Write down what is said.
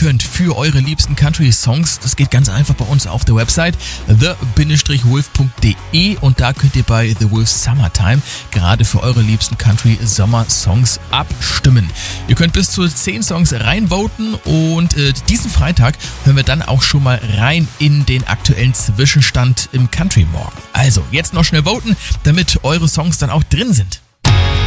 könnt für eure liebsten Country-Songs, das geht ganz einfach bei uns auf der Website the-wolf.de und da könnt ihr bei The Wolf Summertime gerade für eure liebsten Country-Sommer-Songs abstimmen. Ihr könnt bis zu 10 Songs reinvoten und diesen Freitag hören wir dann auch schon mal rein in den aktuellen Zwischenstand im Country Morgen. Also jetzt noch schnell voten, damit eure Songs dann auch drin sind.